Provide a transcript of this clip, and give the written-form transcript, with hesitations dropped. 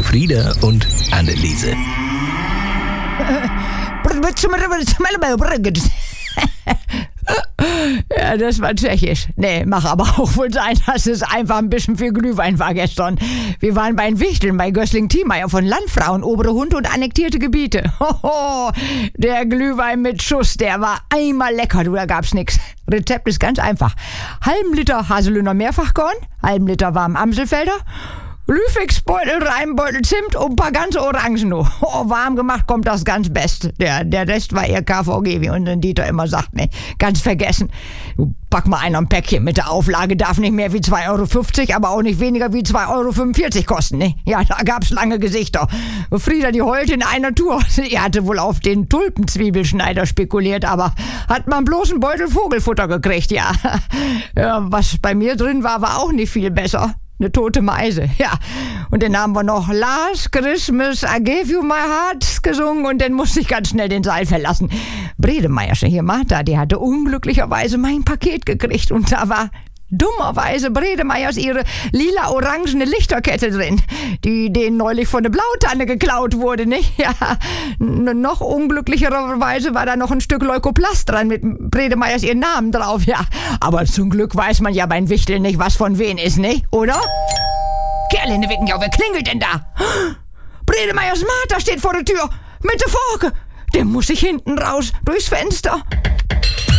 Frieda und Anneliese. Ja, das war tschechisch. Nee, mag aber auch wohl sein, dass es einfach ein bisschen viel Glühwein war gestern. Wir waren bei den Wichteln bei Gößling-Thiemeyer von Landfrauen, obere Hunde und annektierte Gebiete. Hoho, der Glühwein mit Schuss, der war einmal lecker, du, da gab's nix. Rezept ist ganz einfach. Halben Liter Haselüner Mehrfachkorn, halben Liter warmen Amselfelder, Glühfixbeutel, Reimbeutel Zimt und ein paar ganze Orangen. Oh, warm gemacht kommt das ganz Beste. Der Rest war eher KVG, wie unser Dieter immer sagt. Ne, ganz vergessen. Du, pack mal einer ein Päckchen mit der Auflage, darf nicht mehr wie 2,50 €, aber auch nicht weniger wie 2,45 € kosten. Ne? Ja, da gab's lange Gesichter. Frieda, die heulte in einer Tour. Sie hatte wohl auf den Tulpenzwiebelschneider spekuliert, aber hat man bloß einen Beutel Vogelfutter gekriegt, ja. Ja, was bei mir drin war, war auch nicht viel besser. Eine tote Meise, ja. Und dann haben wir noch Last Christmas, I gave you my heart gesungen und dann musste ich ganz schnell den Saal verlassen. Bredemeiersche hier, Martha, die hatte unglücklicherweise mein Paket gekriegt und da war dummerweise Bredemeyers ihre lila-orangene Lichterkette drin, die denen neulich von der Blautanne geklaut wurde, nicht? Ja, noch unglücklicherweise war da noch ein Stück Leukoplast dran mit Bredemeyers ihren Namen drauf, ja. Aber zum Glück weiß man ja beim Wichteln nicht, was von wen ist, nicht? Oder? Kerline wicken ja, wer klingelt denn da? Bredemeyers Martha steht vor der Tür mit der Forke. Der muss sich hinten raus, durchs Fenster.